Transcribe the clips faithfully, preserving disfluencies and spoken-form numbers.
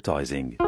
advertising.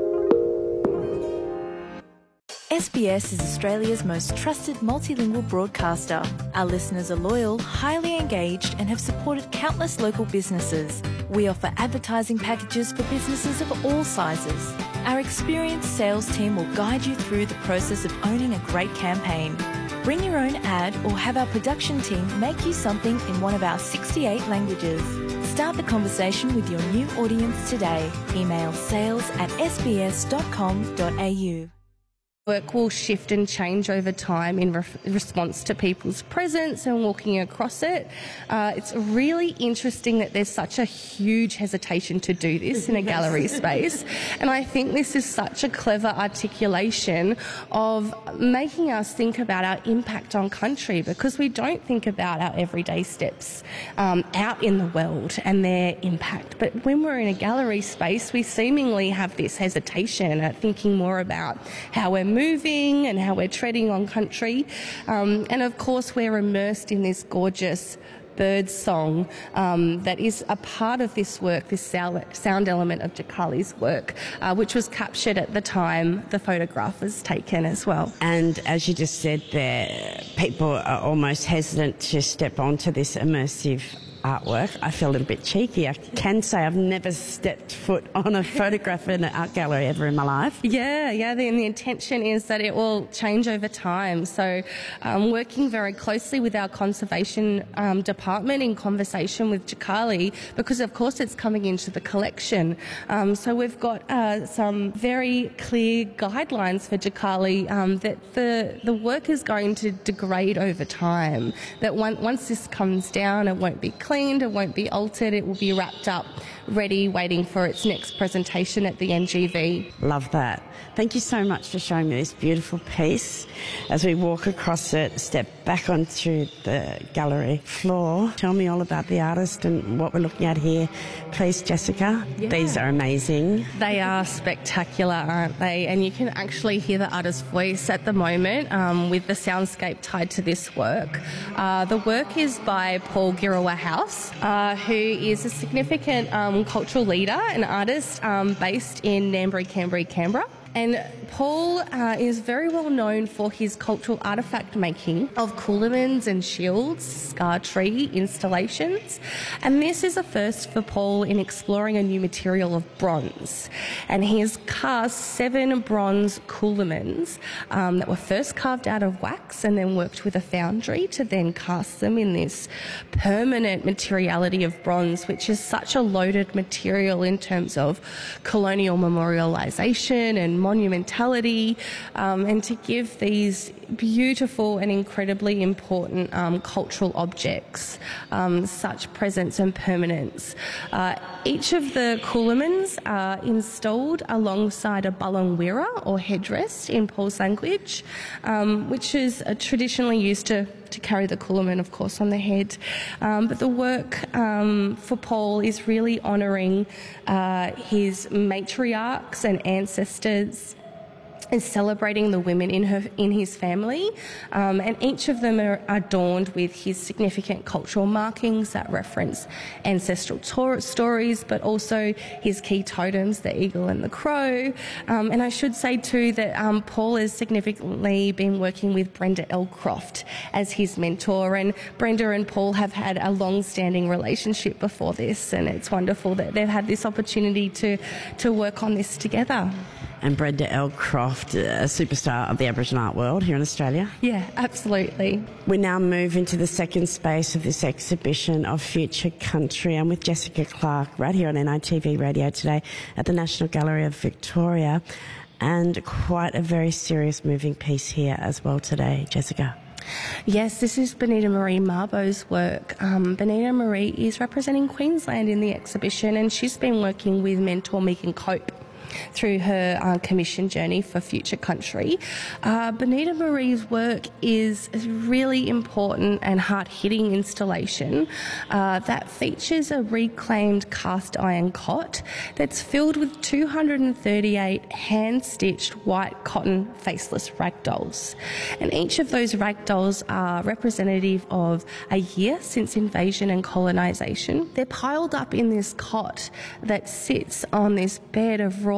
S B S is Australia's most trusted multilingual broadcaster. Our listeners are loyal, highly engaged and have supported countless local businesses. We offer advertising packages for businesses of all sizes. Our experienced sales team will guide you through the process of owning a great campaign. Bring your own ad or have our production team make you something in one of our sixty-eight languages. Start the conversation with your new audience today. Email sales at s b s dot com dot a u. Work will shift and change over time in re- response to people's presence and walking across it. Uh, it's really interesting that there's such a huge hesitation to do this in a gallery space. And I think this is such a clever articulation of making us think about our impact on country, because we don't think about our everyday steps um, out in the world and their impact. But when we're in a gallery space, we seemingly have this hesitation at thinking more about how we're moving and how we're treading on country. Um, and of course, we're immersed in this gorgeous bird song um, that is a part of this work, this sound element of Djikali's work, uh, which was captured at the time the photograph was taken as well. And as you just said there, people are almost hesitant to step onto this immersive artwork. I feel a little bit cheeky. I can say I've never stepped foot on a photograph in an art gallery ever in my life. Yeah, yeah, the, and the intention is that it will change over time. So um, working very closely with our conservation um, department in conversation with Djikali, because of course it's coming into the collection. Um, so we've got uh, some very clear guidelines for Djikali um, that the, the work is going to degrade over time, that one, once this comes down it won't be clean, it won't be altered, it will be wrapped up, ready, waiting for its next presentation at the N G V. Love that. Thank you so much for showing me this beautiful piece. As we walk across it, step back onto the gallery floor, tell me all about the artist and what we're looking at here. Please, Jessica. Yeah. These are amazing. They are spectacular, aren't they? And you can actually hear the artist's voice at the moment um, with the soundscape tied to this work. Uh, the work is by Paul Girawa House, uh, who is a significant um, cultural leader and artist um, based in Nambari, Cambrai, Canberra. And Paul uh, is very well known for his cultural artefact making of coolamans and shields, scar tree installations. And this is a first for Paul in exploring a new material of bronze. And he has cast seven bronze coolamans um, that were first carved out of wax and then worked with a foundry to then cast them in this permanent materiality of bronze, which is such a loaded material in terms of colonial memorialisation and monumentality, um, and to give these beautiful and incredibly important um, cultural objects um, such presence and permanence. Uh, each of the coolamans are installed alongside a balangwira or headdress in Paul's language, um, which is uh, traditionally used to to carry the coolaman, of course, on the head. Um, but the work um, for Paul is really honouring uh, his matriarchs and ancestors, is celebrating the women in her in his family, um, and each of them are adorned with his significant cultural markings that reference ancestral to- stories, but also his key totems, the eagle and the crow. Um, and I should say too that um, Paul has significantly been working with Brenda Elcroft as his mentor, and Brenda and Paul have had a long-standing relationship before this, and it's wonderful that they've had this opportunity to to work on this together. And Brenda Elcroft, a superstar of the Aboriginal art world here in Australia. Yeah, absolutely. We now move into the second space of this exhibition of Future Country. I'm with Jessica Clark right here on N I T V Radio today at the National Gallery of Victoria, and quite a very serious moving piece here as well today, Jessica. Yes, this is Benita Marie Marbo's work. Um, Benita Marie is representing Queensland in the exhibition, and she's been working with mentor Megan Cope through her uh, commission journey for Future Country. Uh, Benita Marie's work is a really important and hard-hitting installation uh, that features a reclaimed cast iron cot that's filled with two hundred thirty-eight hand-stitched white cotton faceless ragdolls. And each of those ragdolls are representative of a year since invasion and colonisation. They're piled up in this cot that sits on this bed of raw